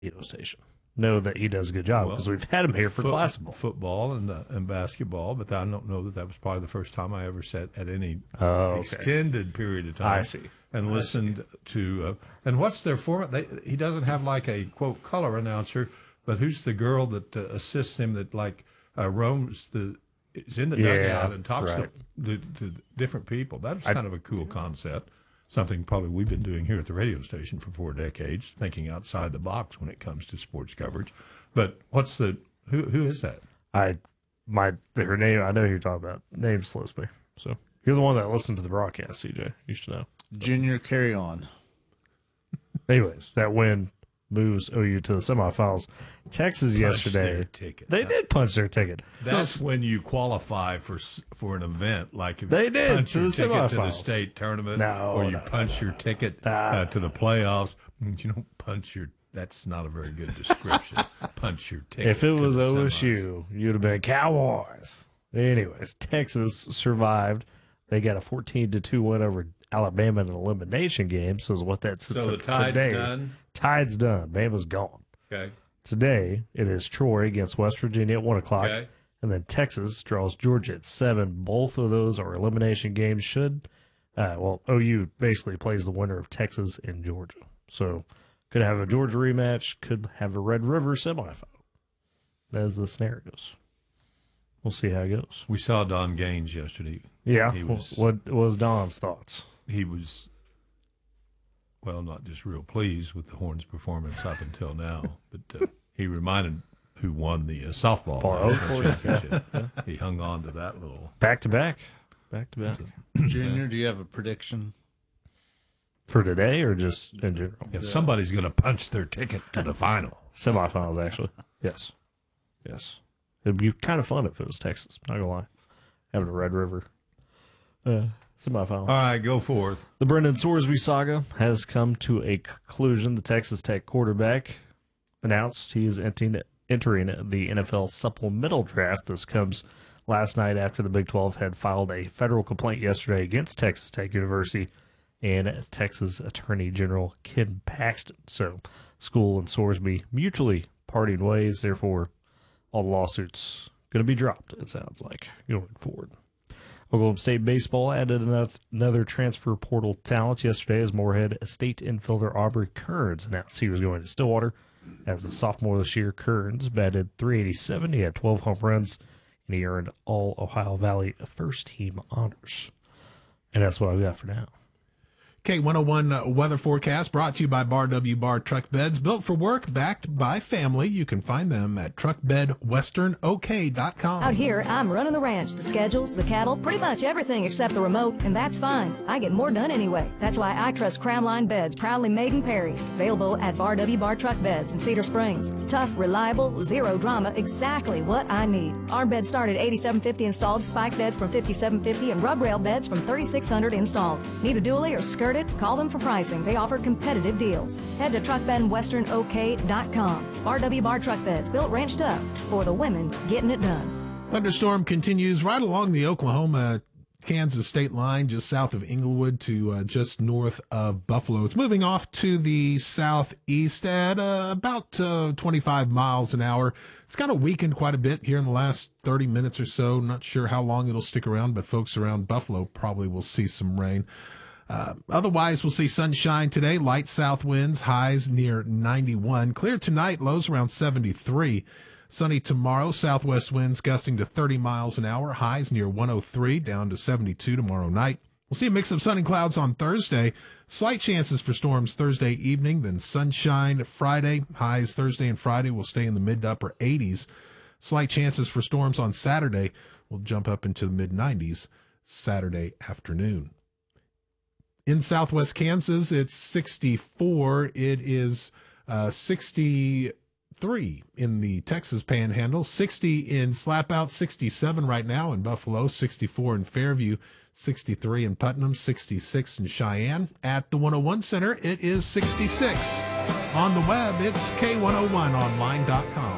radio station know that he does a good job because we've had him here for football and basketball, but I don't know that was probably the first time I ever sat at any extended period of time. I see. And listened to and what's their format? He doesn't have like a quote color announcer, but who's the girl that assists him that like roams is in the dugout and talks to different people. That's kind of a cool concept. Something probably we've been doing here at the radio station for 4 decades, thinking outside the box when it comes to sports coverage. But what's who is that? Her name, I know who you're talking about. Name slips me. So you're the one that listened to the broadcast, CJ. You should know. Junior, carry on. Anyways, that win moves OU to the semifinals. Texas yesterday, they did punch their ticket. That's when you qualify for an event, like if they you did punch to your the ticket semifinals. to the state tournament, or you punch your ticket to the playoffs. You don't punch your. That's not a very good description. Punch your ticket. If it was to the OSU, you'd have been Cowboys. Anyways, Texas survived. They got a 14-2 win over Alabama in an elimination game. So is what that sits so the tide's today. done. Tide's done. Bama's gone. Okay. Today it is Troy against West Virginia at 1:00, Okay. and then Texas draws Georgia at 7. Both of those are elimination games. OU basically plays the winner of Texas and Georgia. So could have a Georgia rematch. Could have a Red River semifinal. As the scenarios. We'll see how it goes. We saw Don Gaines yesterday. Yeah. What was Don's thoughts? He was, not just real pleased with the Horns' performance up until now, but he reminded who won the softball championship. Yeah. He hung on to that little. Back to back. Junior, do you have a prediction? For today or just in general? If somebody's going to punch their ticket to the final. Semifinals, actually. Yes. It'd be kind of fun if it was Texas. Not going to lie. Having a Red River semifinal. All right, go forth. The Brendan Sorsby saga has come to a conclusion. The Texas Tech quarterback announced he is entering the NFL supplemental draft. This comes last night after the Big 12 had filed a federal complaint yesterday against Texas Tech University and Texas Attorney General Ken Paxton. So, school and Sorsby mutually parting ways. Therefore, all the lawsuits going to be dropped, it sounds like, going forward. Oklahoma State baseball added another transfer portal talent yesterday as Moorhead State infielder Aubrey Kearns announced he was going to Stillwater. As a sophomore this year, Kearns batted .387. He had 12 home runs, and he earned all Ohio Valley first-team honors. And that's what I've got for now. K101 weather forecast brought to you by Bar W Bar Truck Beds. Built for work, backed by family. You can find them at truckbedwesternok.com. Out here, I'm running the ranch, the schedules, the cattle, pretty much everything except the remote, and that's fine. I get more done anyway. That's why I trust Cramline Beds, proudly made in Perry. Available at Bar W Bar Truck Beds in Cedar Springs. Tough, reliable, zero drama, exactly what I need. Our beds start at $8,750 installed, spike beds from $5,750, and rub rail beds from $3,600 installed. Need a dually or skirted? Call them for pricing. They offer competitive deals. Head to truckbedwesternok.com. Bar W Bar Truck Beds, built ranch tough for the women getting it done. Thunderstorm continues right along the Oklahoma-Kansas state line, just south of Inglewood to just north of Buffalo. It's moving off to the southeast at about 25 miles an hour. It's kind of weakened quite a bit here in the last 30 minutes or so. Not sure how long it'll stick around, but folks around Buffalo probably will see some rain. Otherwise, we'll see sunshine today, light south winds, highs near 91. Clear tonight, lows around 73. Sunny tomorrow, southwest winds gusting to 30 miles an hour, highs near 103, down to 72 tomorrow night. We'll see a mix of sun and clouds on Thursday. Slight chances for storms Thursday evening, then sunshine Friday. Highs Thursday and Friday will stay in the mid to upper 80s. Slight chances for storms on Saturday will jump up into the mid 90s Saturday afternoon. In southwest Kansas, it's 64. It is 63 in the Texas Panhandle, 60 in Slapout, 67 right now in Buffalo, 64 in Fairview, 63 in Putnam, 66 in Cheyenne. At the 101 Center, it is 66. On the web, it's K101online.com.